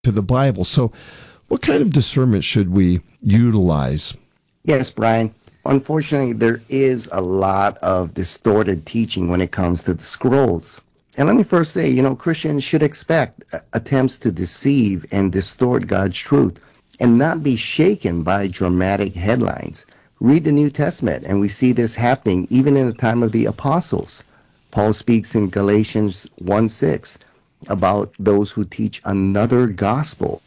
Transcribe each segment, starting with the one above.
to the Bible. So what kind of discernment should we utilize? Yes, Brian. Unfortunately, there is a lot of distorted teaching when it comes to the scrolls. And let me first say, Christians should expect attempts to deceive and distort God's truth and not be shaken by dramatic headlines. Read the New Testament, and we see this happening even in the time of the apostles. Paul speaks in Galatians 1:6 about those who teach another gospel.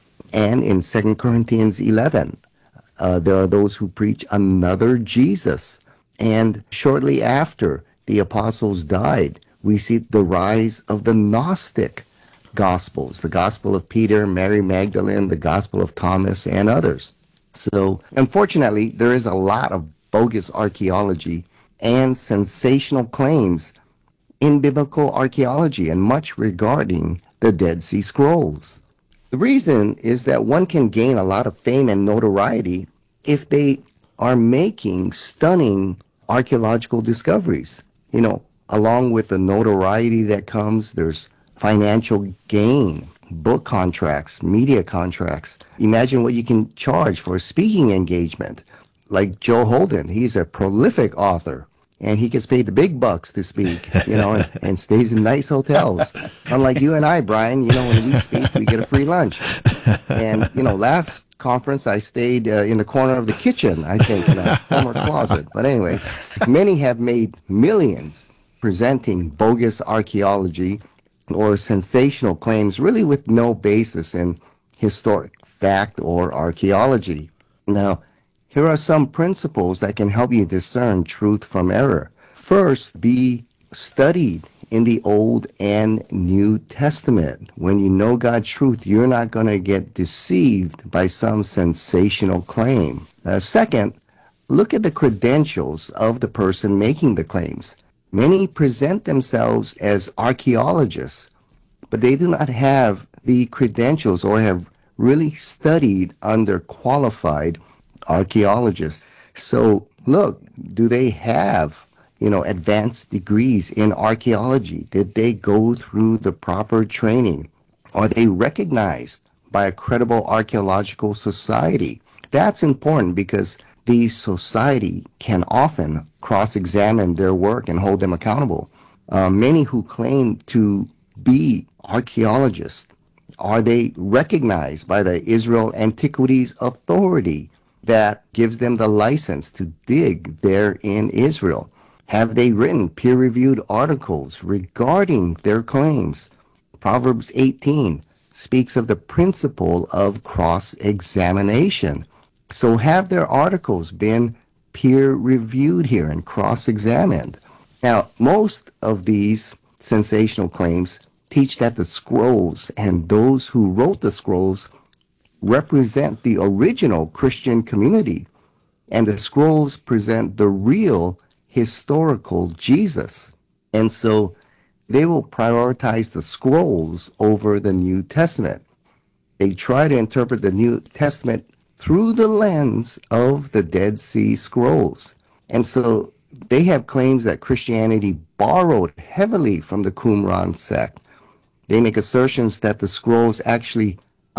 And in 2 Corinthians 11, there are those who preach another Jesus. And shortly after the apostles died, we see the rise of the Gnostic Gospels, the Gospel of Peter, Mary Magdalene, the Gospel of Thomas, and others. So, unfortunately, there is a lot of bogus archaeology and sensational claims in biblical archaeology and much regarding the Dead Sea Scrolls. The reason is that one can gain a lot of fame and notoriety if they are making stunning archaeological discoveries. Along with the notoriety that comes, there's financial gain, book contracts, media contracts. Imagine what you can charge for a speaking engagement. Like Joe Holden, he's a prolific author, and he gets paid the big bucks to speak, and stays in nice hotels. Unlike you and I, Brian, when we speak, we get a free lunch. And, last conference, I stayed in the corner of the kitchen, I think, in a former closet. But anyway, many have made millions presenting bogus archaeology or sensational claims really with no basis in historic fact or archaeology. Now, here are some principles that can help you discern truth from error. First, be studied in the Old and New Testament. When you know God's truth, you're not going to get deceived by some sensational claim. Second, look at the credentials of the person making the claims. Many present themselves as archaeologists, but they do not have the credentials or have really studied under qualified archaeologists. So look, do they have, advanced degrees in archaeology? Did they go through the proper training? Are they recognized by a credible archaeological society? That's important because the society can often cross-examine their work and hold them accountable. Many who claim to be archaeologists, are they recognized by the Israel Antiquities Authority that gives them the license to dig there in Israel? Have they written peer-reviewed articles regarding their claims? Proverbs 18 speaks of the principle of cross-examination. So have their articles been peer-reviewed here and cross-examined? Now, most of these sensational claims teach that the scrolls and those who wrote the scrolls represent the original Christian community, and the scrolls present the real historical Jesus. And so they will prioritize the scrolls over the New Testament. They try to interpret the New Testament through the lens of the Dead Sea Scrolls. And so they have claims that Christianity borrowed heavily from the Qumran sect. They make assertions that the scrolls actually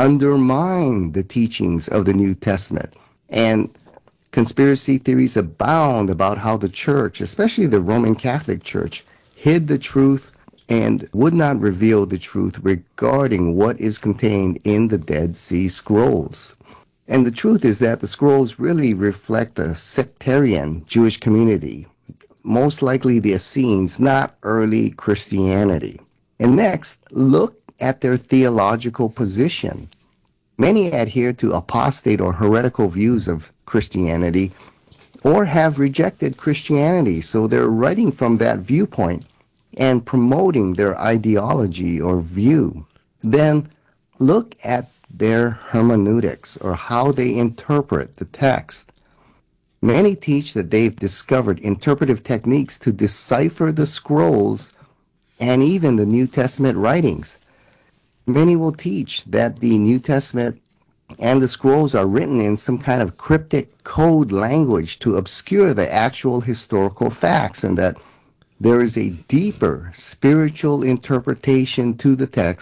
undermine the teachings of the New Testament. And conspiracy theories abound about how the church, especially the Roman Catholic Church, hid the truth and would not reveal the truth regarding what is contained in the Dead Sea Scrolls. And the truth is that the scrolls really reflect a sectarian Jewish community, most likely the Essenes, not early Christianity. And next, look at their theological position. Many adhere to apostate or heretical views of Christianity or have rejected Christianity, so they're writing from that viewpoint and promoting their ideology or view. Then look at their hermeneutics, or how they interpret the text. Many teach that they've discovered interpretive techniques to decipher the scrolls and even the New Testament writings. Many will teach that the New Testament and the scrolls are written in some kind of cryptic code language to obscure the actual historical facts, and that there is a deeper spiritual interpretation to the text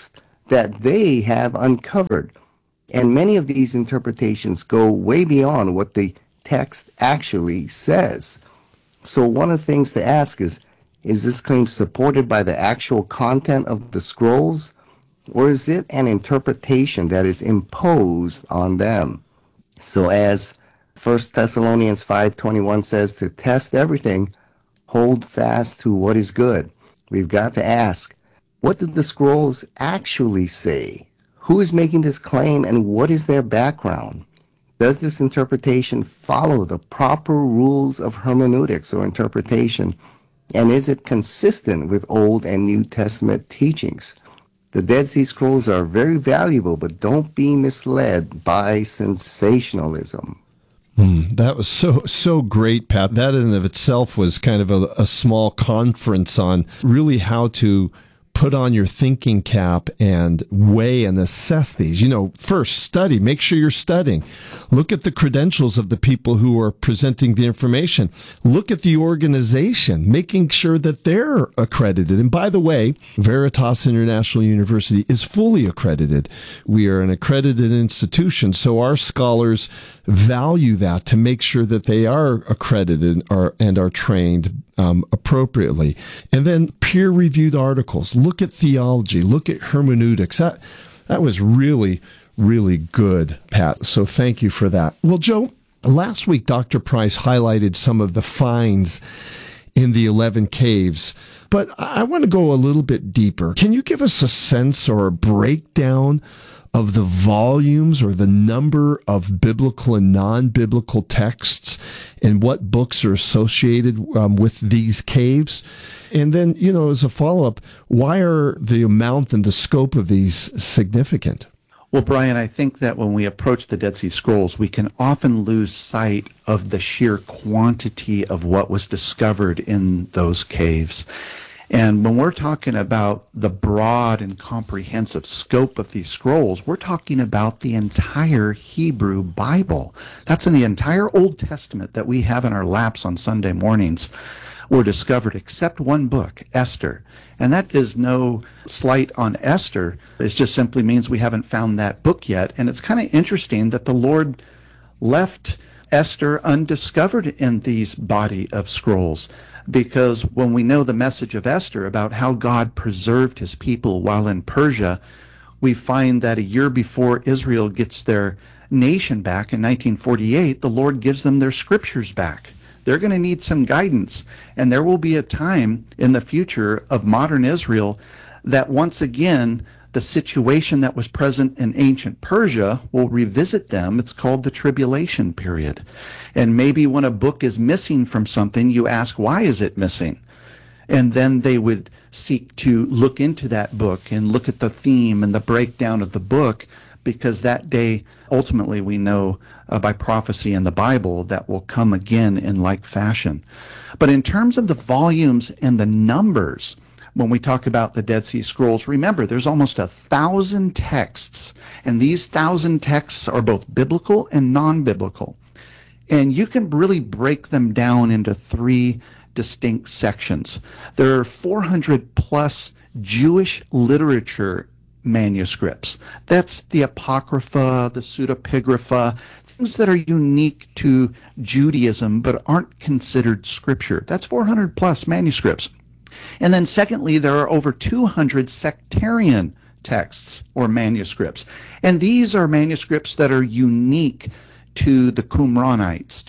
that they have uncovered. And many of these interpretations go way beyond what the text actually says. So one of the things to ask is this claim supported by the actual content of the scrolls, or is it an interpretation that is imposed on them? So as 1 Thessalonians 5:21 says, to test everything, hold fast to what is good. We've got to ask, what do the scrolls actually say? Who is making this claim, and what is their background? Does this interpretation follow the proper rules of hermeneutics or interpretation? And is it consistent with Old and New Testament teachings? The Dead Sea Scrolls are very valuable, but don't be misled by sensationalism. That was so great, Pat. That in and of itself was kind of a small conference on really how to put on your thinking cap and weigh and assess these. First, study. Make sure you're studying. Look at the credentials of the people who are presenting the information. Look at the organization, making sure that they're accredited. And by the way, Veritas International University is fully accredited. We are an accredited institution, so our scholars value that to make sure that they are accredited and are trained appropriately. And then peer-reviewed articles. Look at theology. Look at hermeneutics. That was really, really good, Pat. So thank you for that. Well, Joe, last week, Dr. Price highlighted some of the finds in the 11 caves, but I want to go a little bit deeper. Can you give us a sense or a breakdown of the volumes or the number of biblical and non-biblical texts and what books are associated with these caves? And then, as a follow-up, why are the amount and the scope of these significant? Well, Brian, I think that when we approach the Dead Sea Scrolls, we can often lose sight of the sheer quantity of what was discovered in those caves. And when we're talking about the broad and comprehensive scope of these scrolls, we're talking about the entire Hebrew Bible. That's in the entire Old Testament that we have in our laps on Sunday mornings were discovered, except one book, Esther. And that is no slight on Esther. It just simply means we haven't found that book yet. And it's kind of interesting that the Lord left Esther undiscovered in these body of scrolls. Because when we know the message of Esther about how God preserved his people while in Persia, we find that a year before Israel gets their nation back in 1948, the Lord gives them their scriptures back. They're going to need some guidance, and there will be a time in the future of modern Israel that once again the situation that was present in ancient Persia will revisit them. It's called the tribulation period. And maybe when a book is missing from something, you ask, why is it missing? And then they would seek to look into that book and look at the theme and the breakdown of the book, because that day, ultimately, we know by prophecy in the Bible that will come again in like fashion. But in terms of the volumes and the numbers, when we talk about the Dead Sea Scrolls, remember, there's almost 1,000 texts, and these 1,000 texts are both biblical and non-biblical. And you can really break them down into three distinct sections. There are 400 plus Jewish literature manuscripts. That's the Apocrypha, the Pseudepigrapha, things that are unique to Judaism but aren't considered scripture. That's 400 plus manuscripts. And then secondly, there are over 200 sectarian texts or manuscripts. And these are manuscripts that are unique to the Qumranites,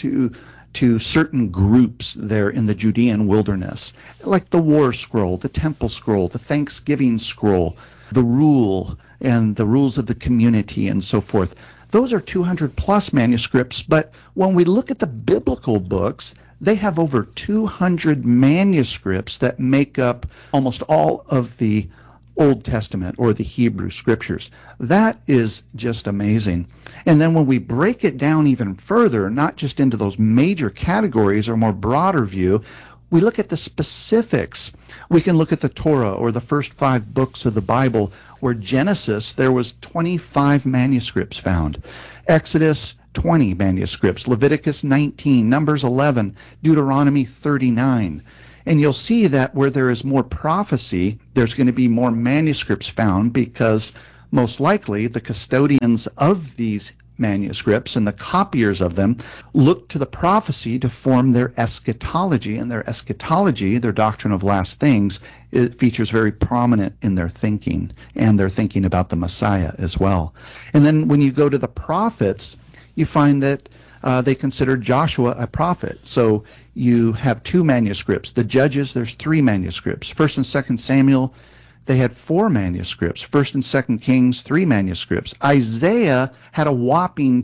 to certain groups there in the Judean wilderness, like the War Scroll, the Temple Scroll, the Thanksgiving Scroll, the Rule, and the Rules of the Community, and so forth. Those are 200 plus manuscripts, but when we look at the biblical books, they have over 200 manuscripts that make up almost all of the Old Testament or the Hebrew Scriptures. That is just amazing. And then when we break it down even further, not just into those major categories or more broader view, we look at the specifics. We can look at the Torah, or the first 5 books of the Bible, where Genesis, there was 25 manuscripts found. Exodus, 20 manuscripts. Leviticus 19, Numbers 11, Deuteronomy 39. And you'll see that where there is more prophecy, there's going to be more manuscripts found, because most likely the custodians of these manuscripts and the copiers of them look to the prophecy to form their eschatology. And their eschatology, their doctrine of last things, it features very prominent in their thinking, and their thinking about the Messiah as well. And then when you go to the prophets, you find that they consider Joshua a prophet. So you have two manuscripts. The Judges, there's three manuscripts. 1st and 2nd Samuel, they had 4 manuscripts. 1st and 2nd Kings, 3 manuscripts. Isaiah had a whopping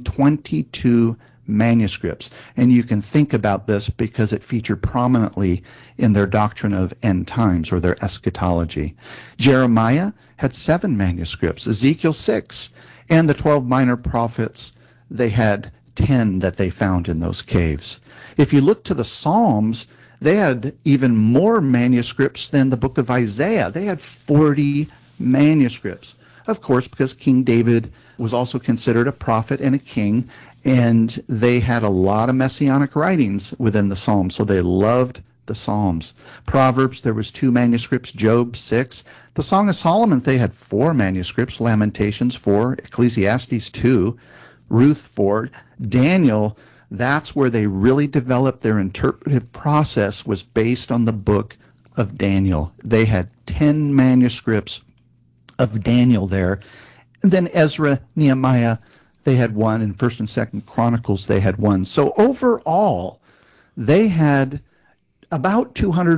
22 manuscripts. And you can think about this because it featured prominently in their doctrine of end times, or their eschatology. Jeremiah had 7 manuscripts. Ezekiel 6. And the 12 minor prophets, they had 10 that they found in those caves. If you look to the Psalms, they had even more manuscripts than the book of Isaiah. They had 40 manuscripts. Of course, because King David was also considered a prophet and a king, and they had a lot of messianic writings within the Psalms, so they loved the Psalms. Proverbs, there was 2 manuscripts. Job, 6. The Song of Solomon, they had 4 manuscripts. Lamentations, 4. Ecclesiastes, 2. Ruth, 4. Daniel, that's where they really developed their interpretive process, was based on the book of Daniel. They had 10 manuscripts of Daniel there. And then Ezra, Nehemiah, they had 1. And 1st and 2nd Chronicles, they had 1. So overall, they had about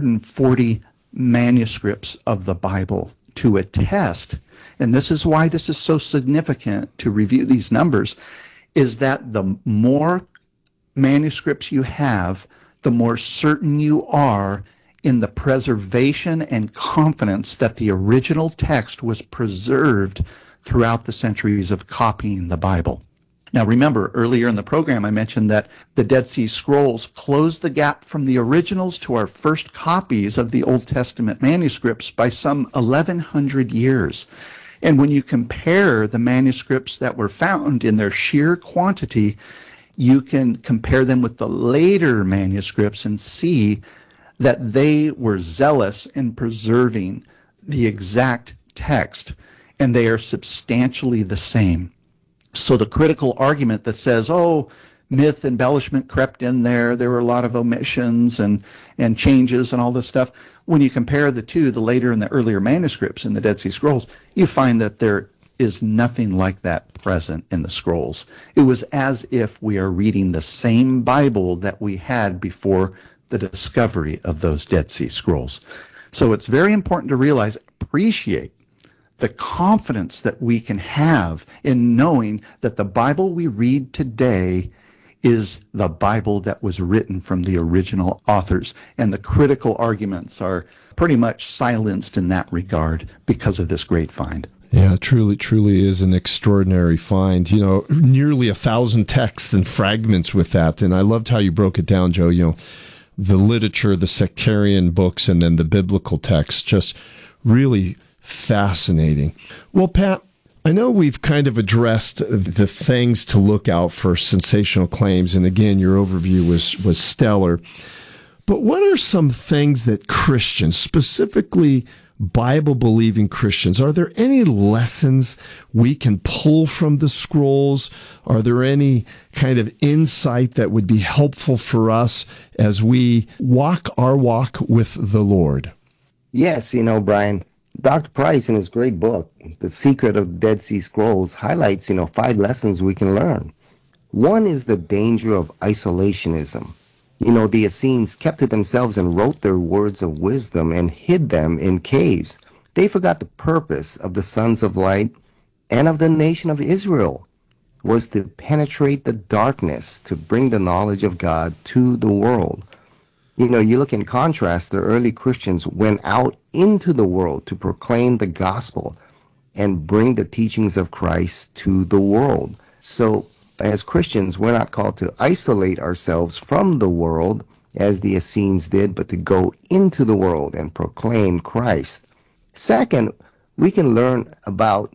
240 manuscripts of the Bible to attest. And this is why this is so significant to review these numbers, is that the more manuscripts you have, the more certain you are in the preservation and confidence that the original text was preserved throughout the centuries of copying the Bible. Now remember, earlier in the program I mentioned that the Dead Sea Scrolls closed the gap from the originals to our first copies of the Old Testament manuscripts by some 1,100 years. And when you compare the manuscripts that were found in their sheer quantity, you can compare them with the later manuscripts and see that they were zealous in preserving the exact text, and they are substantially the same. So the critical argument that says, oh, myth embellishment crept in there were a lot of omissions and changes and all this stuff, when you compare the two, the later and the earlier manuscripts in the Dead Sea Scrolls, you find that there is nothing like that present in the scrolls. It was as if we are reading the same Bible that we had before the discovery of those Dead Sea Scrolls. So it's very important to realize, appreciate the confidence that we can have in knowing that the Bible we read today is the Bible that was written from the original authors. And the critical arguments are pretty much silenced in that regard because of this great find. Yeah, truly is an extraordinary find. You know, nearly 1,000 texts and fragments with that. And I loved how you broke it down, Joe. You know, the literature, the sectarian books, and then the biblical texts. Just really fascinating. Well, Pat, I know we've kind of addressed the things to look out for sensational claims. And again, your overview was stellar. But what are some things that Christians, specifically Bible-believing Christians, are there any lessons we can pull from the scrolls? Are there any kind of insight that would be helpful for us as we walk our walk with the Lord? Yes, Brian, Dr. Price in his great book, The Secret of the Dead Sea Scrolls, highlights, 5 lessons we can learn. One is the danger of isolationism. The Essenes kept to themselves and wrote their words of wisdom and hid them in caves. They forgot the purpose of the sons of light and of the nation of Israel was to penetrate the darkness, to bring the knowledge of God to the world. You look in contrast, the early Christians went out into the world to proclaim the gospel and bring the teachings of Christ to the world. So, as Christians, we're not called to isolate ourselves from the world, as the Essenes did, but to go into the world and proclaim Christ. Second, we can learn about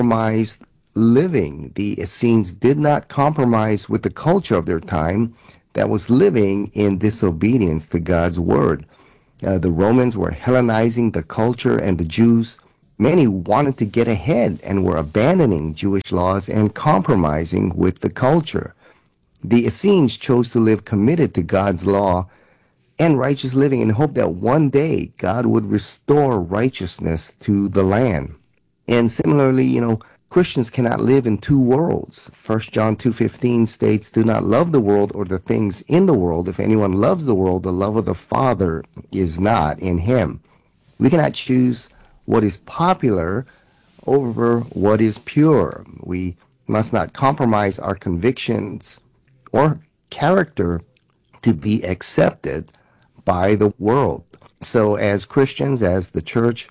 uncompromised living. The Essenes did not compromise with the culture of their time. that was living in disobedience to God's word. The Romans were Hellenizing the culture, and the Jews, many wanted to get ahead and were abandoning Jewish laws and compromising with the culture. The Essenes chose to live committed to God's law and righteous living in hope that one day God would restore righteousness to the land. And similarly, Christians cannot live in two worlds. 1 John 2:15 states, "Do not love the world or the things in the world. If anyone loves the world, the love of the Father is not in him." We cannot choose what is popular over what is pure. We must not compromise our convictions or character to be accepted by the world. So as Christians, as the church,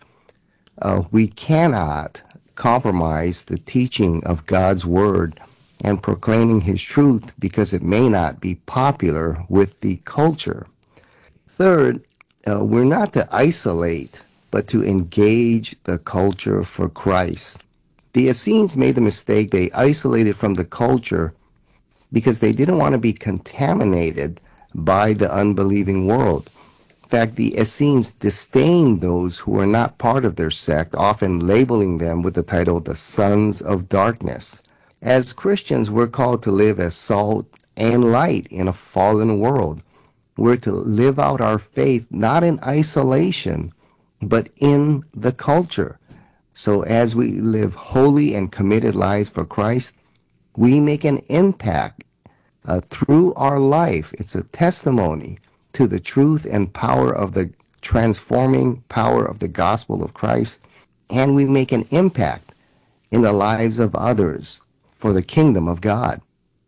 we cannot compromise the teaching of God's word and proclaiming his truth because it may not be popular with the culture. Third, we're not to isolate, but to engage the culture for Christ. The Essenes made the mistake. They isolated from the culture because they didn't want to be contaminated by the unbelieving world. In fact, the Essenes disdained those who were not part of their sect, often labeling them with the title the Sons of Darkness. As Christians, we're called to live as salt and light in a fallen world. We're to live out our faith not in isolation, but in the culture. So as we live holy and committed lives for Christ, we make an impact through our life. It's a testimony to the truth and power of the transforming power of the gospel of Christ, and we make an impact in the lives of others for the kingdom of God.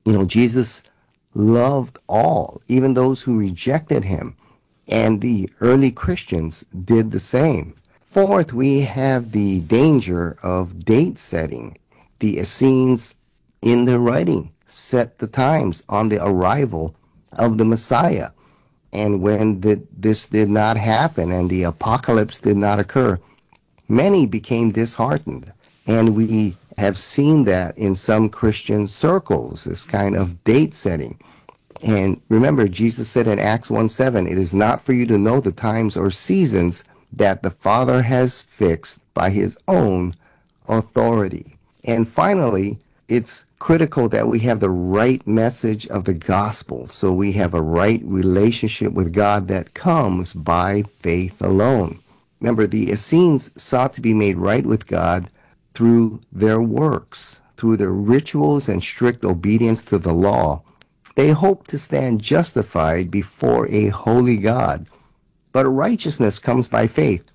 Jesus loved all, even those who rejected him, and the early Christians did the same. Fourth, we have the danger of date setting. The Essenes, in their writing, set the times on the arrival of the Messiah. And when this did not happen and the apocalypse did not occur, many became disheartened. And we have seen that in some Christian circles, this kind of date setting. And remember, Jesus said in Acts 1:7, "It is not for you to know the times or seasons that the Father has fixed by his own authority." And finally, it's critical that we have the right message of the gospel, so we have a right relationship with God that comes by faith alone. Remember, the Essenes sought to be made right with God through their works, through their rituals and strict obedience to the law. They hoped to stand justified before a holy God. But righteousness comes by faith.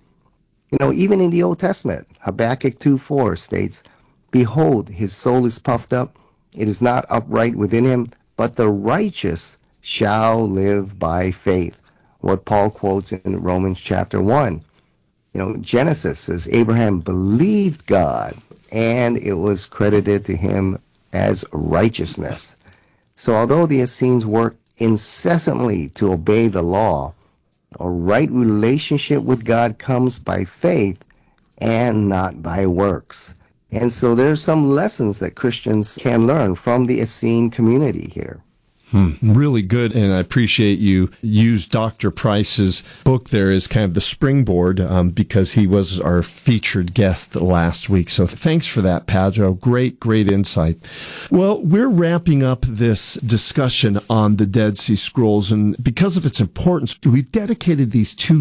Even in the Old Testament, Habakkuk 2:4 states, "Behold, his soul is puffed up. It is not upright within him, but the righteous shall live by faith." What Paul quotes in Romans chapter 1. Genesis says Abraham believed God, and it was credited to him as righteousness. So although the Essenes worked incessantly to obey the law, a right relationship with God comes by faith and not by works. And so there's some lessons that Christians can learn from the Essene community here. Really good, and I appreciate you used Dr. Price's book there as kind of the springboard because he was our featured guest last week. So thanks for that, Pedro. Great insight. Well, we're wrapping up this discussion on the Dead Sea Scrolls, and because of its importance, we've dedicated these two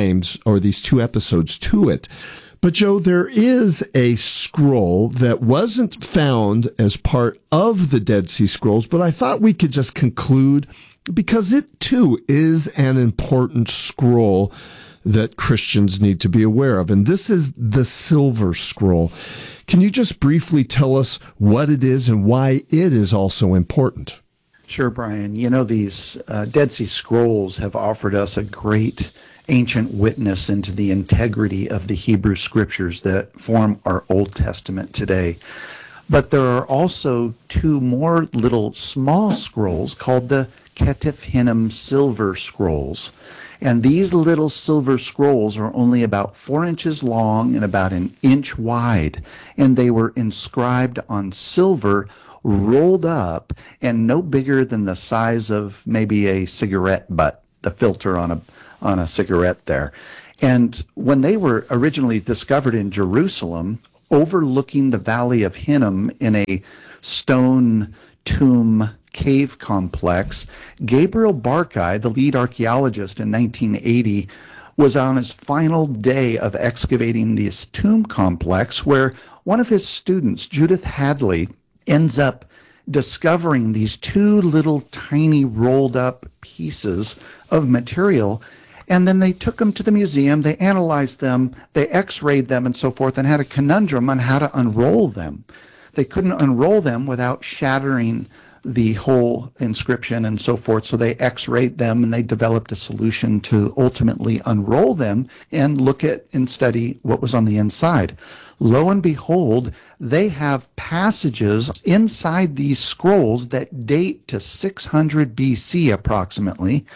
episodes to it. But Joe, there is a scroll that wasn't found as part of the Dead Sea Scrolls, but I thought we could just conclude because it too is an important scroll that Christians need to be aware of. And this is the Silver Scroll. Can you just briefly tell us what it is and why it is also important? Sure, Brian. These Dead Sea Scrolls have offered us a great ancient witness into the integrity of the Hebrew Scriptures that form our Old Testament today. But there are also two more little small scrolls called the Ketef Hinnom Silver Scrolls. And these little silver scrolls are only about 4 inches long and about an inch wide. And they were inscribed on silver rolled up and no bigger than the size of maybe a cigarette butt, the filter on a cigarette there. And when they were originally discovered in Jerusalem, overlooking the Valley of Hinnom in a stone tomb cave complex, Gabriel Barkay, the lead archaeologist in 1980, was on his final day of excavating this tomb complex where one of his students, Judith Hadley, ends up discovering these two little tiny rolled up pieces of material. And then they took them to the museum, they analyzed them, they x-rayed them and so forth, and had a conundrum on how to unroll them. They couldn't unroll them without shattering the whole inscription and so forth, so they x-rayed them and they developed a solution to ultimately unroll them and look at and study what was on the inside. Lo and behold, they have passages inside these scrolls that date to 600 BC approximately,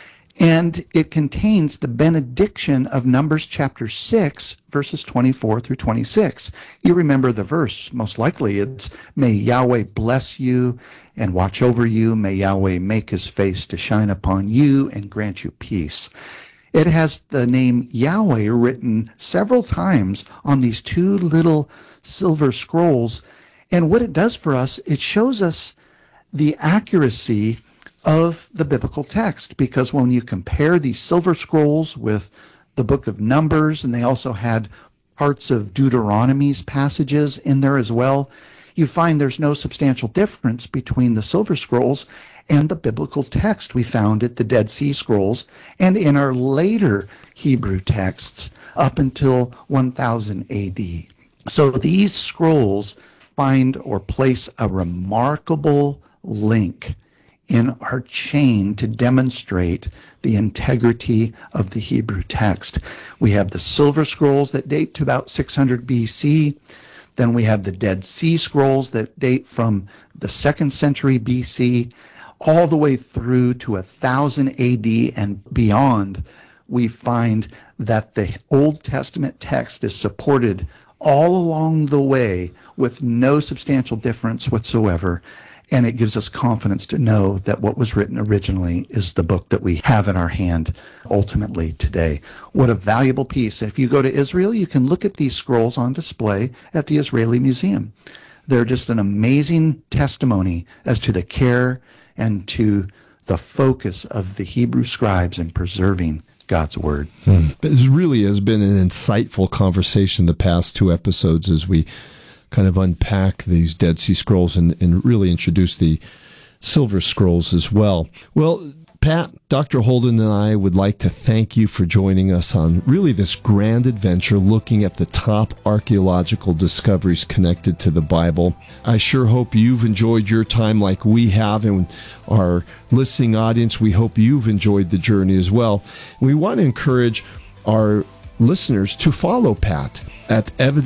and it contains the benediction of Numbers chapter 6, verses 24 through 26. You remember the verse, most likely it's, "May Yahweh bless you and watch over you. May Yahweh make his face to shine upon you and grant you peace." It has the name Yahweh written several times on these two little silver scrolls. And what it does for us, it shows us the accuracy of the biblical text, because when you compare these silver scrolls with the book of Numbers, and they also had parts of Deuteronomy's passages in there as well, you find there's no substantial difference between the silver scrolls and the biblical text we found at the Dead Sea Scrolls and in our later Hebrew texts up until 1000 AD. So these scrolls find or place a remarkable link in our chain to demonstrate the integrity of the Hebrew text. We have the silver scrolls that date to about 600 BC. Then we have the Dead Sea Scrolls that date from the 2nd century BC all the way through to 1000 AD and beyond. We find that the Old Testament text is supported all along the way with no substantial difference whatsoever. And it gives us confidence to know that what was written originally is the book that we have in our hand ultimately today. What a valuable piece. If you go to Israel, you can look at these scrolls on display at the Israeli Museum. They're just an amazing testimony as to the care and to the focus of the Hebrew scribes in preserving God's Word. This really has been an insightful conversation the past two episodes as we kind of unpack these Dead Sea Scrolls and really introduce the Silver Scrolls as well. Well, Pat, Dr. Holden and I would like to thank you for joining us on really this grand adventure looking at the top archaeological discoveries connected to the Bible. I sure hope you've enjoyed your time like we have, and our listening audience, we hope you've enjoyed the journey as well. We want to encourage our listeners to follow Pat at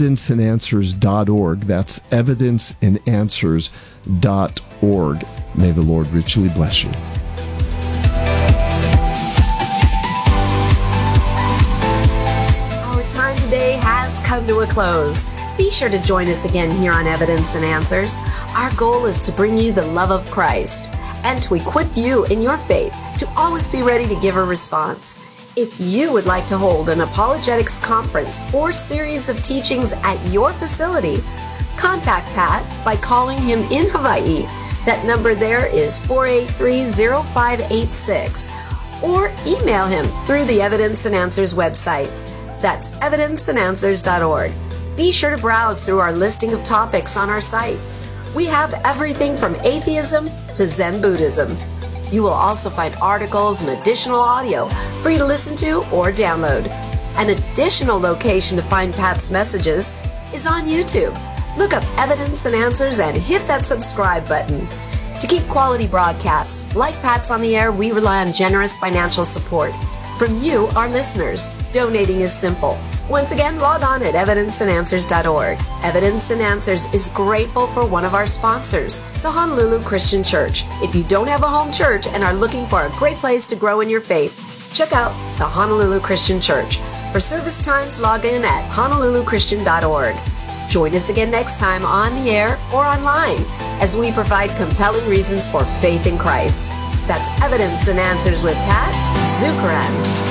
evidenceandanswers.org. That's evidenceandanswers.org. May the Lord richly bless you. Our time today has come to a close. Be sure to join us again here on Evidence and Answers. Our goal is to bring you the love of Christ and to equip you in your faith to always be ready to give a response. If you would like to hold an apologetics conference or series of teachings at your facility, contact Pat by calling him in Hawaii. That number there is 483-0586, or email him through the Evidence and Answers website. That's evidenceandanswers.org. Be sure to browse through our listing of topics on our site. We have everything from atheism to Zen Buddhism. You will also find articles and additional audio for you to listen to or download. An additional location to find Pat's messages is on YouTube. Look up Evidence and Answers and hit that subscribe button. To keep quality broadcasts like Pat's on the air, we rely on generous financial support from you, our listeners. Donating is simple. Once again, log on at evidenceandanswers.org. Evidence and Answers is grateful for one of our sponsors, the Honolulu Christian Church. If you don't have a home church and are looking for a great place to grow in your faith, check out the Honolulu Christian Church. For service times, log in at honoluluchristian.org. Join us again next time on the air or online as we provide compelling reasons for faith in Christ. That's Evidence and Answers with Pat Zukeran.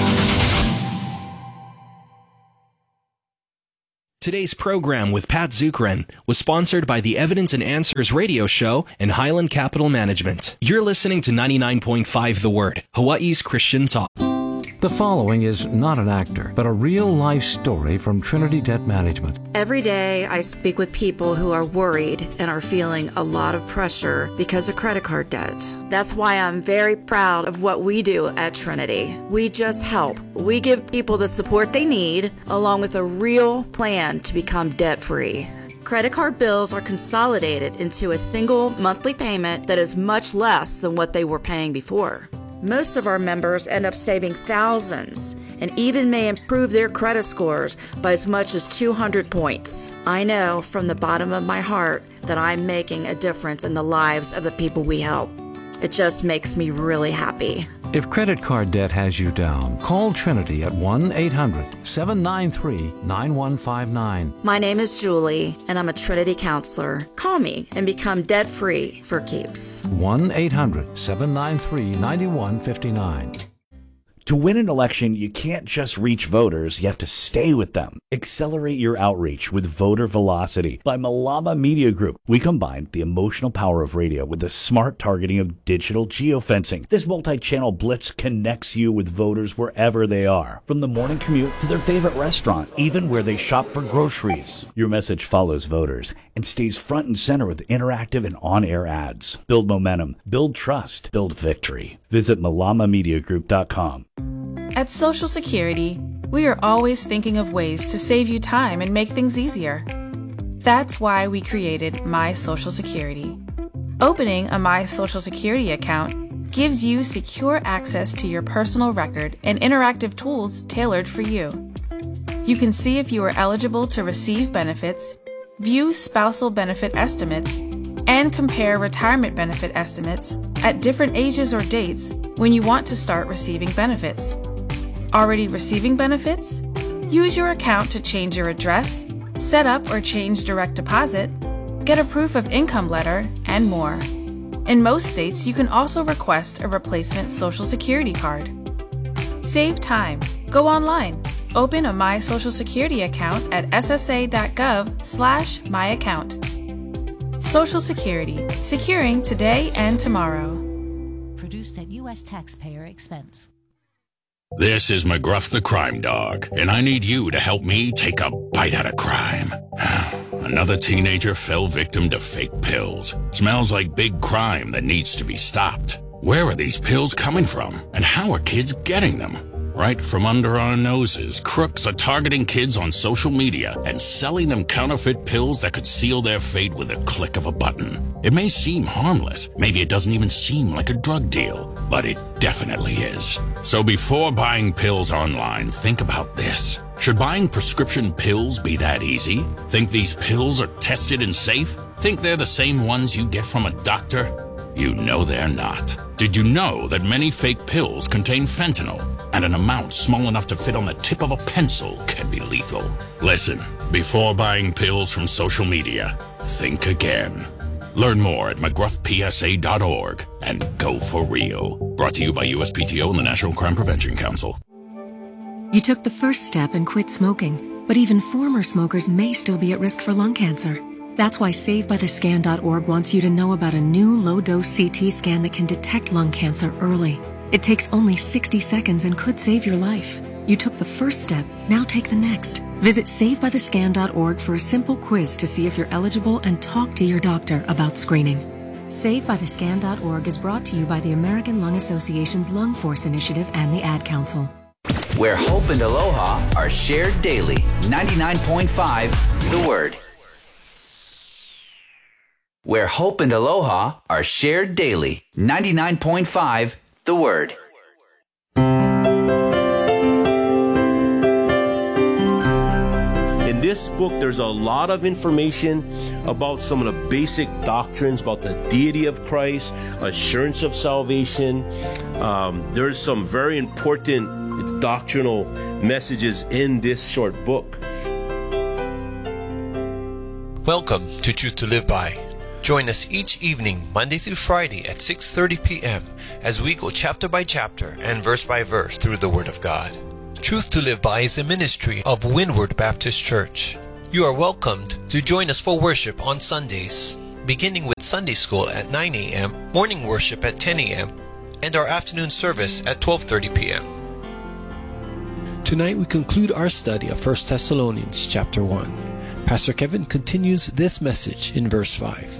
Today's program with Pat Zukeran was sponsored by the Evidence and Answers radio show and Highland Capital Management. You're listening to 99.5 The Word, Hawaii's Christian talk. The following is not an actor, but a real-life story from Trinity Debt Management. Every day I speak with people who are worried and are feeling a lot of pressure because of credit card debt. That's why I'm very proud of what we do at Trinity. We just help. We give people the support they need, along with a real plan to become debt-free. Credit card bills are consolidated into a single monthly payment that is much less than what they were paying before. Most of our members end up saving thousands and even may improve their credit scores by as much as 200 points. I know from the bottom of my heart that I'm making a difference in the lives of the people we help. It just makes me really happy. If credit card debt has you down, call Trinity at 1-800-793-9159. My name is Julie, and I'm a Trinity counselor. Call me and become debt-free for keeps. 1-800-793-9159. To win an election, you can't just reach voters, you have to stay with them. Accelerate your outreach with Voter Velocity by Malama Media Group. We combine the emotional power of radio with the smart targeting of digital geofencing. This multi-channel blitz connects you with voters wherever they are, from the morning commute to their favorite restaurant, even where they shop for groceries. Your message follows voters and stays front and center with interactive and on-air ads. Build momentum, build trust, build victory. Visit malamamediagroup.com. At Social Security, we are always thinking of ways to save you time and make things easier. That's why we created My Social Security. Opening a My Social Security account gives you secure access to your personal record and interactive tools tailored for you. You can see if you are eligible to receive benefits, view spousal benefit estimates, and compare retirement benefit estimates at different ages or dates when you want to start receiving benefits. Already receiving benefits? Use your account to change your address, set up or change direct deposit, get a proof of income letter, and more. In most states, you can also request a replacement Social Security card. Save time. Go online. Open a My Social Security account at ssa.gov/myaccount. Social Security, securing today and tomorrow. Produced at U.S. taxpayer expense. This is McGruff the Crime Dog, and I need you to help me take a bite out of crime. Another teenager fell victim to fake pills. Smells like big crime that needs to be stopped. Where are these pills coming from, and how are kids getting them? Right from under our noses, crooks are targeting kids on social media and selling them counterfeit pills that could seal their fate with a click of a button. It may seem harmless, maybe it doesn't even seem like a drug deal, but it definitely is. So before buying pills online, think about this. Should buying prescription pills be that easy? Think these pills are tested and safe? Think they're the same ones you get from a doctor? You know they're not. Did you know that many fake pills contain fentanyl, and an amount small enough to fit on the tip of a pencil can be lethal? Listen, before buying pills from social media, think again. Learn more at mcgruffpsa.org and go for real. Brought to you by USPTO and the National Crime Prevention Council. You took the first step and quit smoking, but even former smokers may still be at risk for lung cancer. That's why SaveByTheScan.org wants you to know about a new low-dose CT scan that can detect lung cancer early. It takes only 60 seconds and could save your life. You took the first step, now take the next. Visit SaveByTheScan.org for a simple quiz to see if you're eligible and talk to your doctor about screening. SaveByTheScan.org is brought to you by the American Lung Association's Lung Force Initiative and the Ad Council. Where hope and aloha are shared daily. 99.5 The Word. Where hope and aloha are shared daily. 99.5 The Word. In this book, there's a lot of information about some of the basic doctrines about the deity of Christ, assurance of salvation. There's some very important doctrinal messages in this short book. Welcome to Truth to Live By. Join us each evening, Monday through Friday at 6:30 p.m. as we go chapter by chapter and verse by verse through the Word of God. Truth to Live By is a ministry of Windward Baptist Church. You are welcomed to join us for worship on Sundays, beginning with Sunday school at 9 a.m., morning worship at 10 a.m., and our afternoon service at 12:30 p.m. Tonight we conclude our study of 1 Thessalonians chapter 1. Pastor Kevin continues this message in verse 5.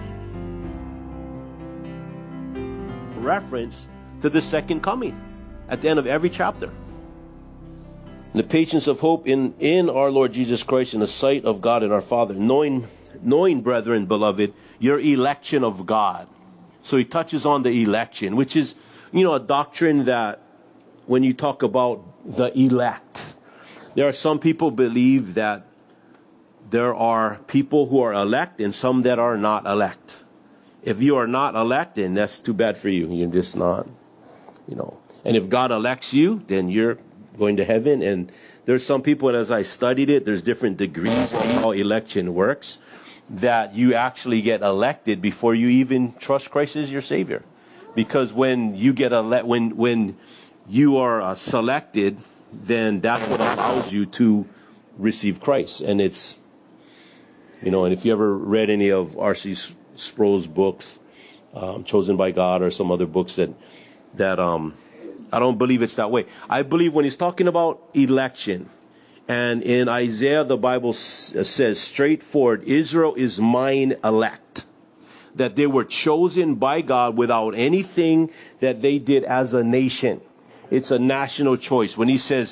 Reference to the second coming at the end of every chapter. The patience of hope in our Lord Jesus Christ in the sight of God and our Father, knowing, brethren, beloved, your election of God. So he touches on the election, which is, a doctrine that when you talk about the elect, there are some people believe that there are people who are elect and some that are not elect. If you are not elect, then that's too bad for you. You're just not, And if God elects you, then you're going to heaven. And there's some people, and as I studied it, there's different degrees of how election works, that you actually get elected before you even trust Christ as your Savior. Because when you get when you are selected, then that's what allows you to receive Christ. And it's, and if you ever read any of R.C. Sproul's books, Chosen by God, or some other books that I don't believe it's that way. I believe when he's talking about election, and in Isaiah the Bible says straightforward, Israel is mine elect, that they were chosen by God without anything that they did as a nation. It's a national choice. When he says,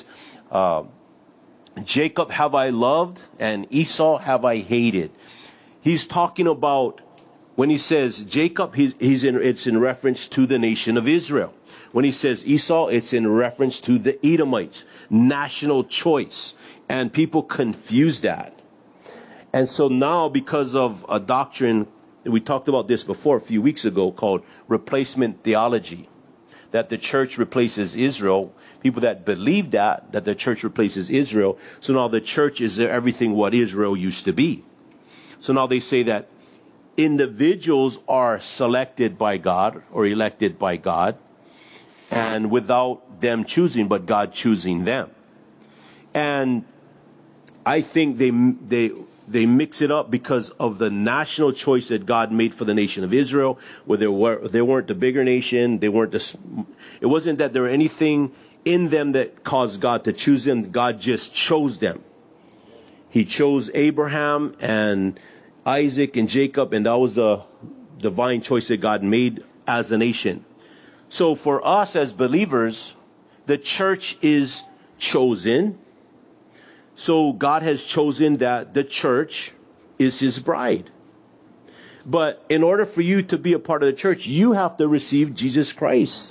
Jacob have I loved and Esau have I hated, he's talking about, when he says Jacob, it's in reference to the nation of Israel. When he says Esau, it's in reference to the Edomites. National choice. And people confuse that. And so now, because of a doctrine, we talked about this before a few weeks ago, called replacement theology, that the church replaces Israel. People that believe that the church replaces Israel. So now the church is everything what Israel used to be. So now they say that individuals are selected by God or elected by God, and without them choosing, but God choosing them. And I think they mix it up because of the national choice that God made for the nation of Israel, where they weren't the bigger nation. It wasn't that there were anything in them that caused God to choose them. God just chose them. He chose Abraham and Isaac and Jacob, and that was the divine choice that God made as a nation. So for us as believers, the church is chosen. So God has chosen that the church is his bride. But in order for you to be a part of the church, you have to receive Jesus Christ.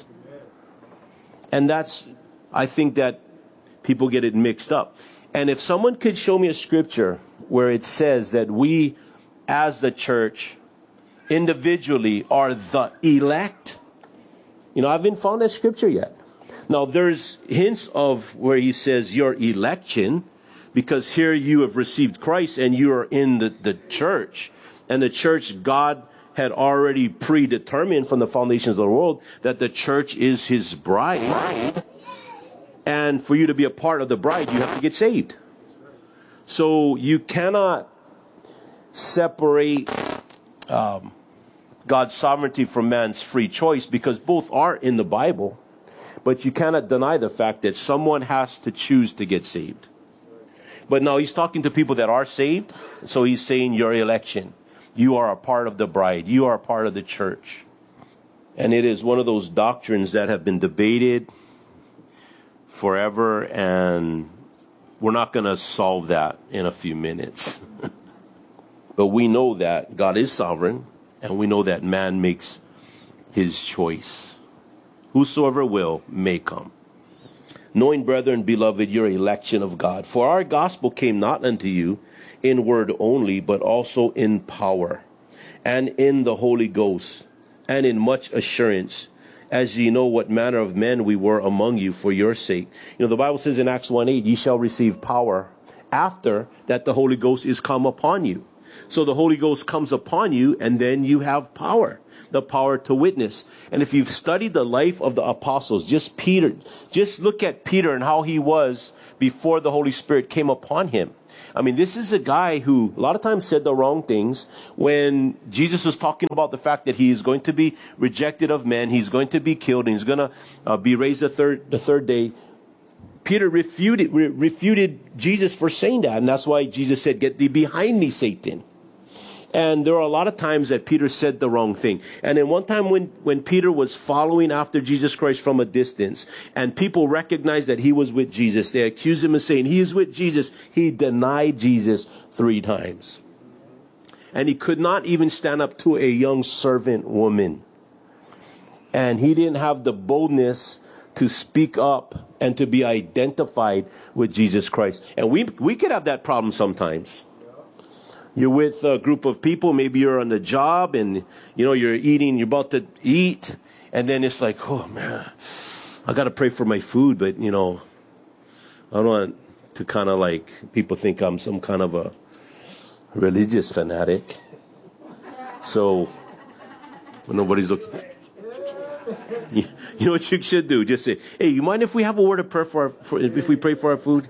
And I think that people get it mixed up. And if someone could show me a scripture where it says that we as the church individually are the elect, I haven't found that scripture yet. Now, there's hints of where he says your election, because here you have received Christ and you are in the church. And the church, God had already predetermined from the foundations of the world that the church is his bride. And for you to be a part of the bride, you have to get saved. So you cannot separate God's sovereignty from man's free choice, because both are in the Bible. But you cannot deny the fact that someone has to choose to get saved. But now he's talking to people that are saved. So he's saying your election. You are a part of the bride. You are a part of the church. And it is one of those doctrines that have been debated forever. And we're not going to solve that in a few minutes. But we know that God is sovereign. And we know that man makes his choice. Whosoever will may come. Knowing, brethren, beloved, your election of God. For our gospel came not unto you in word only, but also in power, and in the Holy Ghost, and in much assurance, as ye know what manner of men we were among you for your sake. The Bible says in Acts 1:8, ye shall receive power after that the Holy Ghost is come upon you. So the Holy Ghost comes upon you, and then you have power, the power to witness. And if you've studied the life of the apostles, just look at Peter and how he was before the Holy Spirit came upon him. I mean, this is a guy who a lot of times said the wrong things when Jesus was talking about the fact that he is going to be rejected of men, he's going to be killed, and he's going to be raised the third day. Peter refuted Jesus for saying that, and that's why Jesus said, "Get thee behind me, Satan." And there are a lot of times that Peter said the wrong thing. And then one time when Peter was following after Jesus Christ from a distance, and people recognized that he was with Jesus, they accused him of saying, "He is with Jesus." He denied Jesus 3 times. And he could not even stand up to a young servant woman. And he didn't have the boldness to speak up and to be identified with Jesus Christ. And we could have that problem sometimes. You're with a group of people, maybe you're on the job, and you're about to eat, and then it's like, oh man, I got to pray for my food, but I don't want to kind of like people think I'm some kind of a religious fanatic. So when nobody's looking, you know what you should do? Just say, "Hey, you mind if we have a word of prayer if we pray for our food?"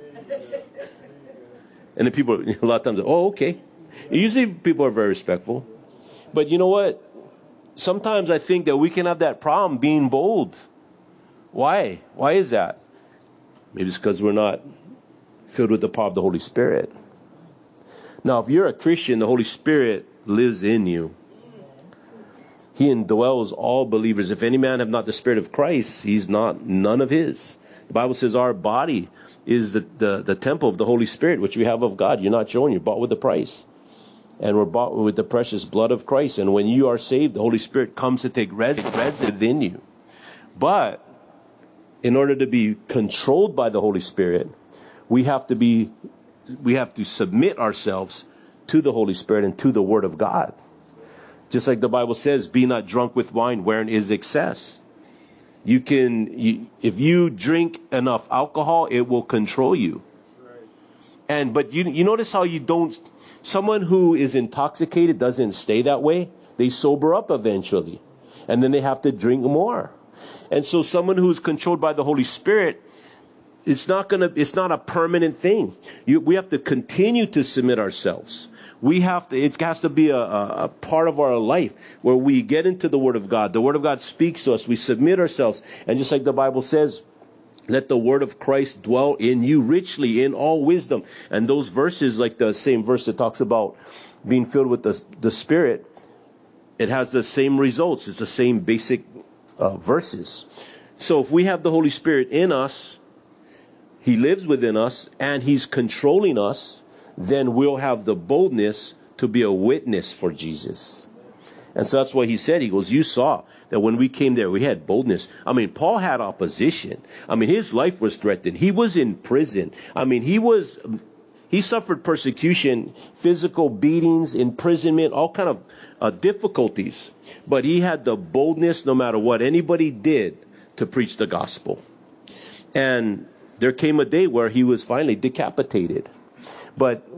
And then people a lot of times, "Oh, okay." Usually people are very respectful. But you know what? Sometimes I think that we can have that problem being bold. Why? Why is that? Maybe it's because we're not filled with the power of the Holy Spirit. Now, if you're a Christian, the Holy Spirit lives in you. He indwells all believers. If any man have not the Spirit of Christ, he's none of his. The Bible says our body is the temple of the Holy Spirit, which we have of God. You're not your own. You're bought with a price. And we're bought with the precious blood of Christ. And when you are saved, the Holy Spirit comes to take residence within you. But in order to be controlled by the Holy Spirit, we have to submit ourselves to the Holy Spirit and to the Word of God. Just like the Bible says, "Be not drunk with wine, wherein is excess." If you drink enough alcohol, it will control you. But you notice how someone who is intoxicated doesn't stay that way. They sober up eventually, and then they have to drink more. And so someone who's controlled by the Holy Spirit, it's not a permanent thing. We have to continue to submit ourselves. It has to be a part of our life where we get into the Word of God. The Word of God speaks to us. We submit ourselves. And just like the Bible says, let the word of Christ dwell in you richly in all wisdom. And those verses, like the same verse that talks about being filled with the Spirit, it has the same results. It's the same basic verses. So if we have the Holy Spirit in us, He lives within us, and He's controlling us, then we'll have the boldness to be a witness for Jesus. And so that's what he said. He goes, you saw that when we came there, we had boldness. I mean, Paul had opposition. I mean, his life was threatened. He was in prison. I mean, he suffered persecution, physical beatings, imprisonment, all kind of difficulties. But he had the boldness, no matter what anybody did, to preach the gospel. And there came a day where he was finally decapitated. But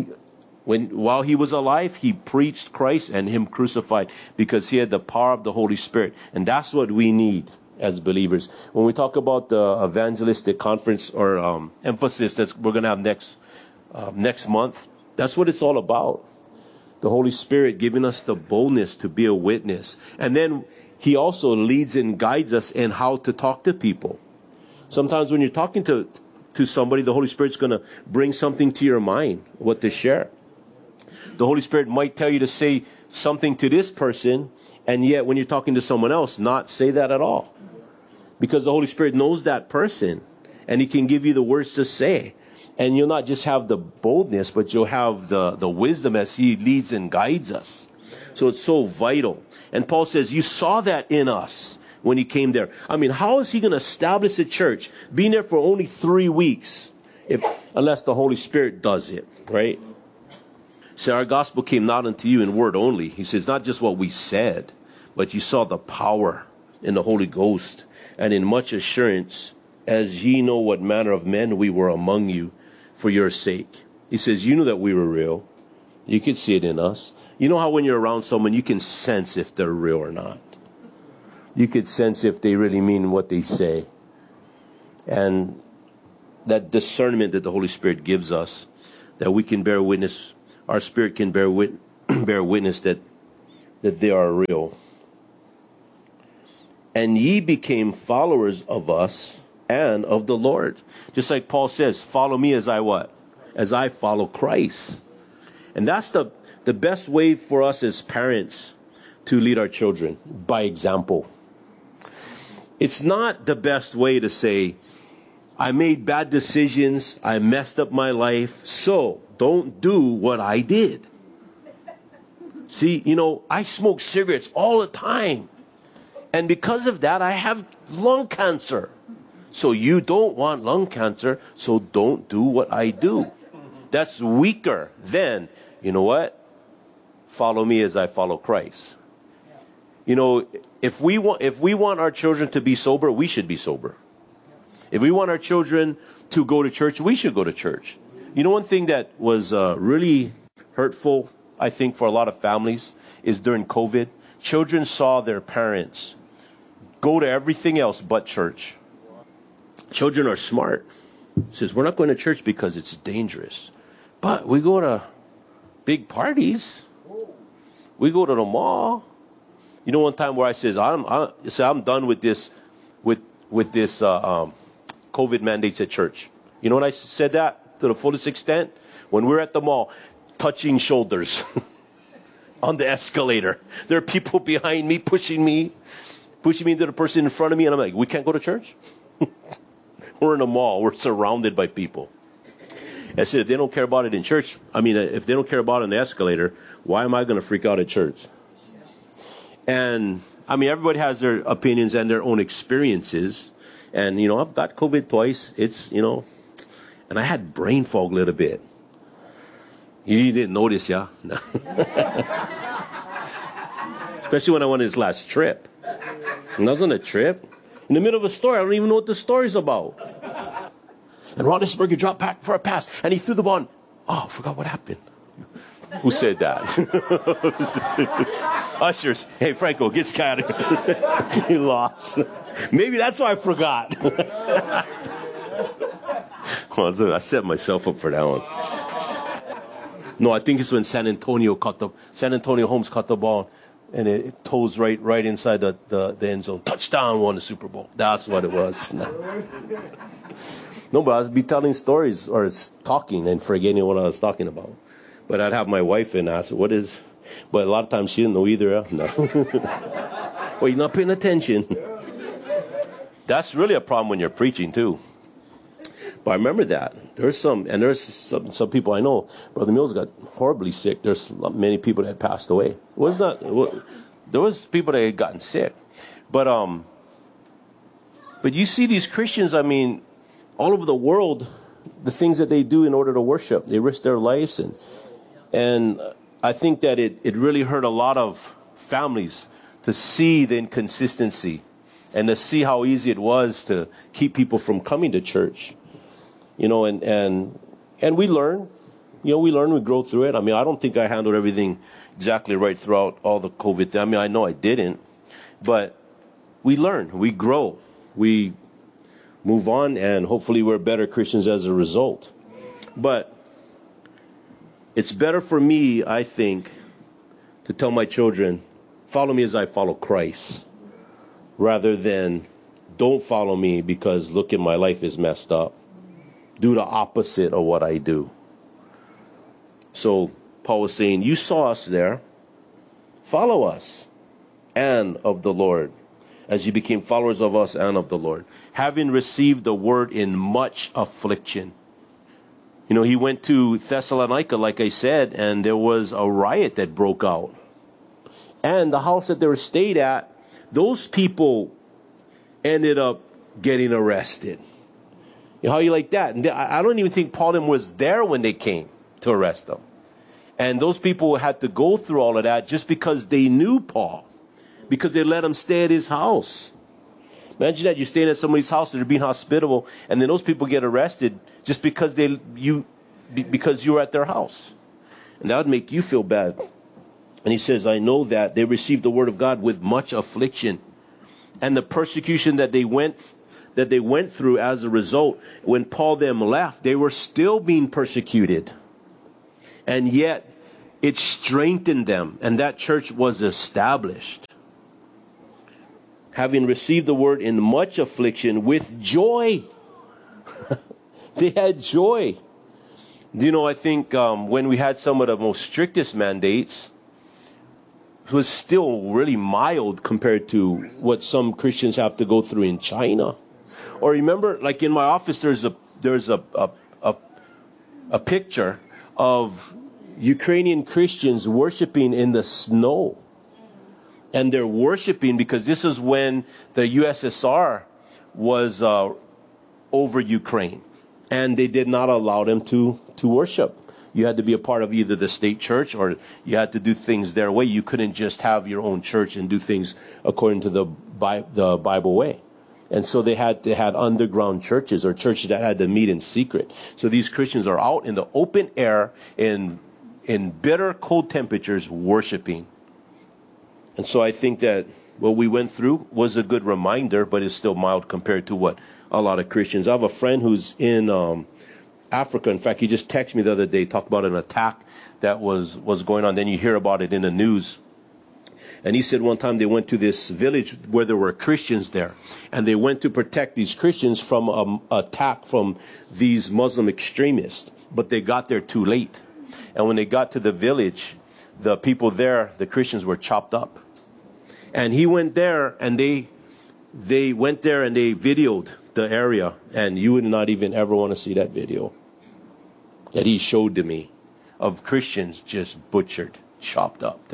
while he was alive, he preached Christ and him crucified, because he had the power of the Holy Spirit. And that's what we need as believers. When we talk about the evangelistic conference or emphasis that we're going to have next month, that's what it's all about. The Holy Spirit giving us the boldness to be a witness. And then he also leads and guides us in how to talk to people. Sometimes when you're talking to somebody, the Holy Spirit's going to bring something to your mind, what to share. The Holy Spirit might tell you to say something to this person, and yet when you're talking to someone else, not say that at all. Because the Holy Spirit knows that person, and he can give you the words to say. And you'll not just have the boldness, but you'll have the wisdom as he leads and guides us. So it's so vital. And Paul says, you saw that in us when he came there. I mean, how is he going to establish a church being there for only 3 weeks unless the Holy Spirit does it, right? So our gospel came not unto you in word only. He says, not just what we said, but you saw the power in the Holy Ghost and in much assurance, as ye know what manner of men we were among you for your sake. He says, you knew that we were real. You could see it in us. You know how when you're around someone, you can sense if they're real or not. You could sense if they really mean what they say. And that discernment that the Holy Spirit gives us, that we can bear witness, our spirit can bear witness that they are real. And ye became followers of us and of the Lord. Just like Paul says, follow me as I what? As I follow Christ. And that's the best way for us as parents to lead our children, by example. It's not the best way to say, I made bad decisions, I messed up my life, so don't do what I did. See, I smoke cigarettes all the time. And because of that, I have lung cancer. So you don't want lung cancer, so don't do what I do. That's weaker than, you know what? Follow me as I follow Christ. If we want our children to be sober, we should be sober. If we want our children to go to church, we should go to church. One thing that was really hurtful, I think, for a lot of families is during COVID, children saw their parents go to everything else but church. Children are smart. Says, we're not going to church because it's dangerous. But we go to big parties. We go to the mall. One time where I says, I'm done with this, with this COVID mandates at church. You know when I said that to the fullest extent? When we're at the mall, touching shoulders on the escalator. There are people behind me pushing me into the person in front of me, and I'm like, we can't go to church? We're in a mall. We're surrounded by people. I said, if they don't care about it in church, if they don't care about it in the escalator, why am I going to freak out at church? And, everybody has their opinions and their own experiences. And, I've got COVID twice. It's, and I had brain fog a little bit. You didn't notice, yeah? No. Especially when I went on this last trip. And I was on a trip. In the middle of a story, I don't even know what the story's about. And Roethlisberger dropped back for a pass, and he threw the ball. Oh, I forgot what happened. Who said that? Ushers. Hey, Franco, get this guy out of here. He lost. Maybe that's why I forgot. Well, I set myself up for that one. No, I think it's when San Antonio Holmes caught the ball, and it toes right inside the end zone. Touchdown, won the Super Bowl. That's what it was. No, but I would be telling stories or talking and forgetting what I was talking about. But I'd have my wife in and ask, what is... But a lot of times she didn't know either. Huh? No. Well, you're not paying attention. That's really a problem when you're preaching, too. But I remember that. There's some people I know. Brother Mills got horribly sick. There's many people that passed away. There was people that had gotten sick. But you see these Christians, all over the world, the things that they do in order to worship. They risk their lives. And I think that it really hurt a lot of families to see the inconsistency and to see how easy it was to keep people from coming to church. And we learn. We grow through it. I don't think I handled everything exactly right throughout all the COVID thing. I know I didn't. But we learn. We grow. We move on, and hopefully we're better Christians as a result. But it's better for me, I think, to tell my children, follow me as I follow Christ, rather than don't follow me because, look, at my life is messed up. Do the opposite of what I do. So Paul was saying, you saw us there. Follow us and of the Lord, as you became followers of us and of the Lord, having received the word in much affliction. He went to Thessalonica, like I said, and there was a riot that broke out. And the house that they were stayed at, those people ended up getting arrested. How you like that? And I don't even think Paul was there when they came to arrest them. And those people had to go through all of that just because they knew Paul, because they let him stay at his house. Imagine that you're staying at somebody's house and they're being hospitable, and then those people get arrested just because you were at their house. And that would make you feel bad. And he says, I know that they received the word of God with much affliction. And the persecution that they went through as a result, when Paul them left, they were still being persecuted. And yet it strengthened them, and that church was established. Having received the word in much affliction with joy. They had joy. Do you know, I think when we had some of the most strictest mandates, it was still really mild compared to what some Christians have to go through in China. Or remember, like in my office, there's a picture of Ukrainian Christians worshiping in the snow. And they're worshiping because this is when the USSR was over Ukraine. And they did not allow them to worship. You had to be a part of either the state church or you had to do things their way. You couldn't just have your own church and do things according to the Bible way. And so they had underground churches or churches that had to meet in secret. So these Christians are out in the open air in bitter cold temperatures worshiping. And so I think that what we went through was a good reminder, but it's still mild compared to what a lot of Christians. I have a friend who's in Africa. In fact, he just texted me the other day, talked about an attack that was going on. Then you hear about it in the news. And he said one time they went to this village where there were Christians there. And they went to protect these Christians from attack from these Muslim extremists. But they got there too late. And when they got to the village, the people there, the Christians, were chopped up. And he went there and they went there and they videoed the area. And you would not even ever want to see that video that he showed to me of Christians just butchered, chopped up.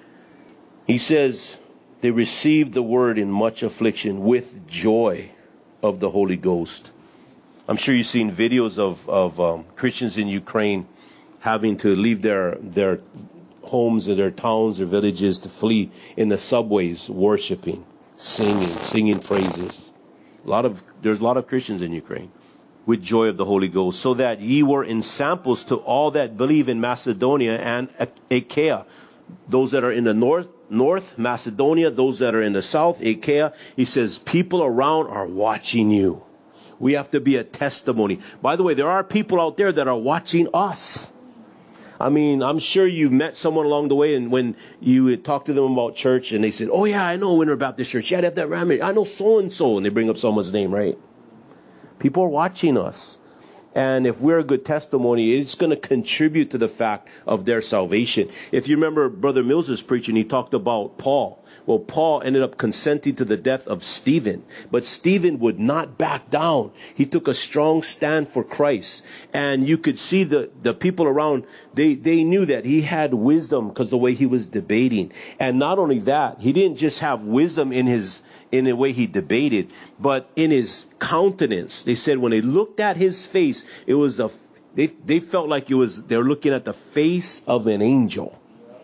He says they received the word in much affliction with joy of the Holy Ghost. I'm sure you've seen videos of Christians in Ukraine having to leave their homes or their towns or villages to flee in the subways, worshiping, singing praises. There's a lot of Christians in Ukraine with joy of the Holy Ghost, so that ye were in samples to all that believe in Macedonia and Achaia. Those that are in the north Macedonia, those that are in the south, Achaia. He says, people around are watching you. We have to be a testimony. By the way, there are people out there that are watching us. I mean, I'm sure you've met someone along the way, and when you talk to them about church, and they said, oh yeah, I know Winter Baptist Church. Yeah, they have that Ramage. I know so-and-so, and they bring up someone's name, right? People are watching us. And if we're a good testimony, it's going to contribute to the fact of their salvation. If you remember Brother Mills' preaching, he talked about Paul. Well, Paul ended up consenting to the death of Stephen. But Stephen would not back down. He took a strong stand for Christ. And you could see the people around, they knew that he had wisdom because the way he was debating. And not only that, he didn't just have wisdom in the way he debated, but in his countenance. They said when they looked at his face, it was they felt like they were looking at the face of an angel.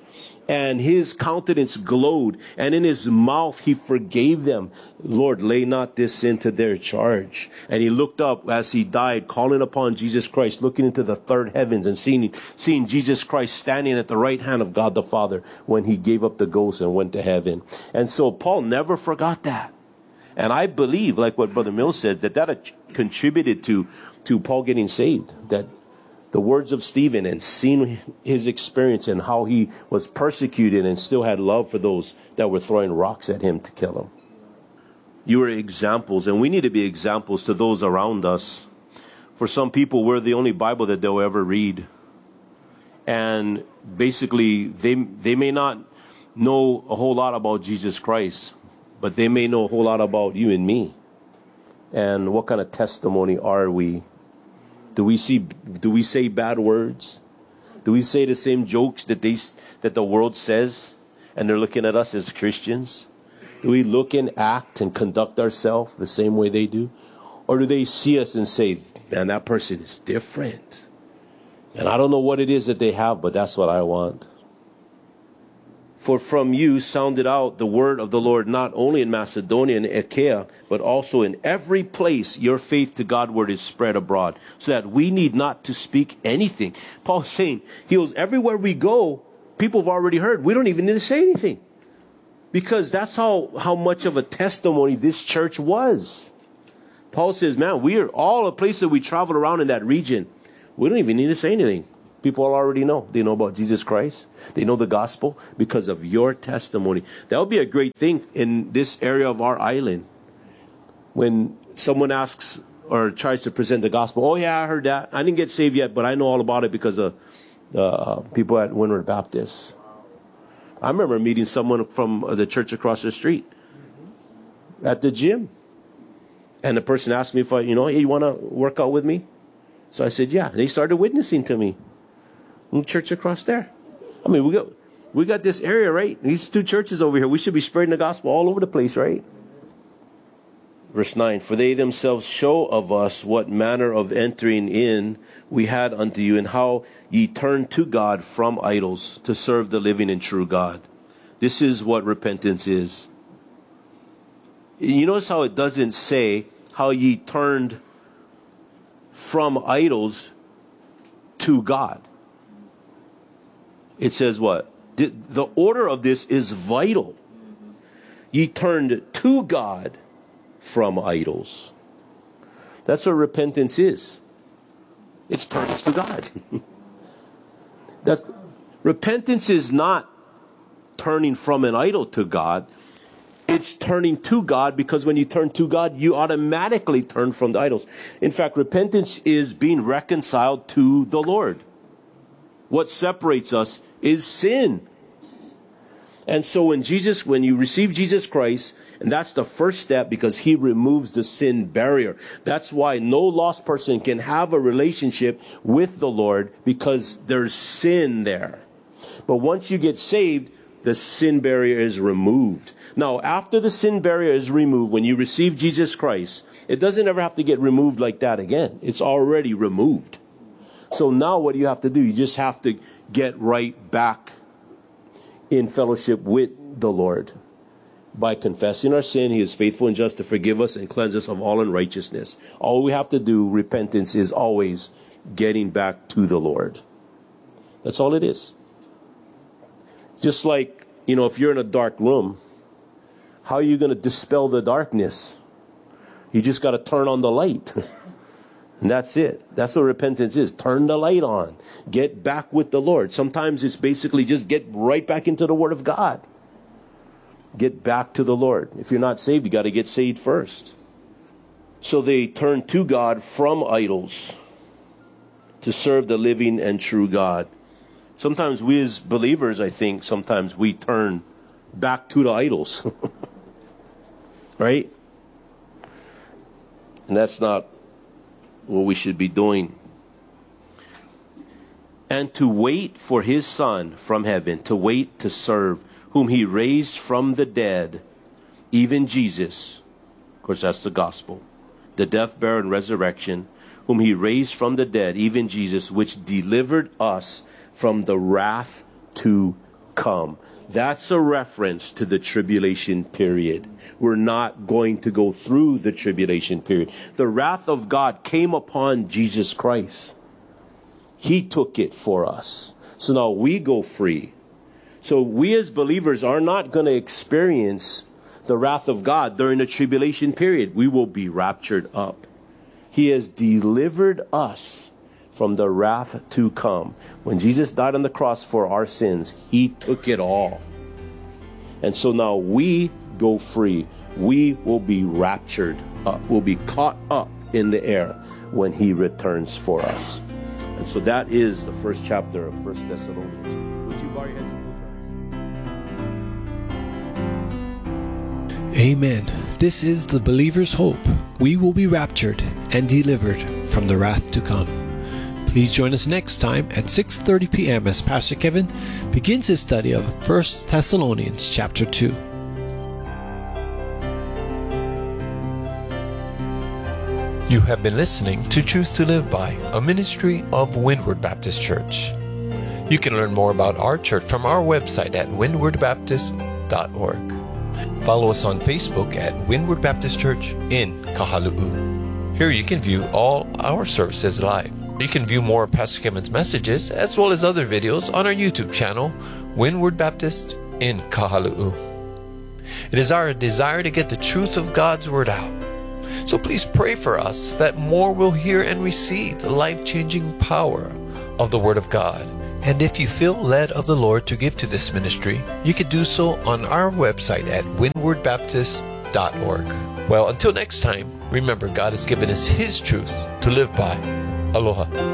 And his countenance glowed, and in his mouth he forgave them. Lord, lay not this sin to their charge. And he looked up as he died, calling upon Jesus Christ, looking into the third heavens and seeing Jesus Christ standing at the right hand of God the Father when he gave up the ghost and went to heaven. And so Paul never forgot that. And I believe, like what Brother Mills said, that contributed to Paul getting saved. That the words of Stephen and seeing his experience and how he was persecuted and still had love for those that were throwing rocks at him to kill him. You are examples, and we need to be examples to those around us. For some people, we're the only Bible that they'll ever read. And basically, they may not know a whole lot about Jesus Christ, but they may know a whole lot about you and me. And what kind of testimony are we? Do we say bad words? Do we say the same jokes that the world says, and they're looking at us as Christians? Do we look and act and conduct ourselves the same way they do? Or do they see us and say, man, that person is different. And I don't know what it is that they have, but that's what I want. For from you sounded out the word of the Lord, not only in Macedonia and Achaia, but also in every place your faith to Godward is spread abroad, so that we need not to speak anything. Paul's saying, he goes, everywhere we go, people have already heard. We don't even need to say anything. Because that's how much of a testimony this church was. Paul says, man, we are all the places we travel around in that region. We don't even need to say anything. People already know. They know about Jesus Christ. They know the gospel because of your testimony. That would be a great thing in this area of our island. When someone asks or tries to present the gospel, oh yeah, I heard that. I didn't get saved yet, but I know all about it because of people at Windward Baptist. I remember meeting someone from the church across the street at the gym. And the person asked me if hey, you want to work out with me? So I said, yeah. And he started witnessing to me. Church across there. I mean, we got this area, right? These two churches over here. We should be spreading the gospel all over the place, right? Verse 9, for they themselves show of us what manner of entering in we had unto you, and how ye turned to God from idols to serve the living and true God. This is what repentance is. You notice how it doesn't say how ye turned from idols to God. It says what? The order of this is vital. Ye turned to God from idols. That's what repentance is. It's turning to God. Repentance is not turning from an idol to God. It's turning to God, because when you turn to God, you automatically turn from the idols. In fact, repentance is being reconciled to the Lord. What separates us is sin. And so when you receive Jesus Christ, and that's the first step, because he removes the sin barrier. That's why no lost person can have a relationship with the Lord, because there's sin there. But once you get saved, the sin barrier is removed. Now, after the sin barrier is removed, when you receive Jesus Christ, it doesn't ever have to get removed like that again. It's already removed. So now what do you have to do? You just have to get right back in fellowship with the Lord. By confessing our sin, he is faithful and just to forgive us and cleanse us of all unrighteousness. All we have to do, repentance, is always getting back to the Lord. That's all it is. Just like, if you're in a dark room, how are you going to dispel the darkness? You just got to turn on the light. And that's it. That's what repentance is. Turn the light on. Get back with the Lord. Sometimes it's basically just get right back into the Word of God. Get back to the Lord. If you're not saved, you got to get saved first. So they turn to God from idols to serve the living and true God. Sometimes we as believers, I think, sometimes we turn back to the idols. Right? And that's not what we should be doing. And to wait for his Son from heaven, to wait to serve, whom he raised from the dead, even Jesus. Of course, that's the gospel. The death, burial, and resurrection, whom he raised from the dead, even Jesus, which delivered us from the wrath to come. That's a reference to the tribulation period. We're not going to go through the tribulation period. The wrath of God came upon Jesus Christ. He took it for us. So now we go free. So we as believers are not going to experience the wrath of God during the tribulation period. We will be raptured up. He has delivered us from the wrath to come. When Jesus died on the cross for our sins, he took it all. And so now we go free. We will be raptured up. We'll be caught up in the air when he returns for us. And so that is the first chapter of 1 Thessalonians. Would you bow your heads? Amen. This is the believer's hope. We will be raptured and delivered from the wrath to come. Please join us next time at 6:30 p.m. as Pastor Kevin begins his study of 1 Thessalonians chapter 2. You have been listening to Truth to Live By, a ministry of Windward Baptist Church. You can learn more about our church from our website at windwardbaptist.org. Follow us on Facebook at Windward Baptist Church in Kahalu'u. Here you can view all our services live. You can view more of Pastor Kevin's messages as well as other videos on our YouTube channel, Windward Baptist in Kahalu'u. It is our desire to get the truth of God's Word out. So please pray for us that more will hear and receive the life-changing power of the Word of God. And if you feel led of the Lord to give to this ministry, you can do so on our website at windwardbaptist.org. Well, until next time, remember God has given us His truth to live by. Aloha.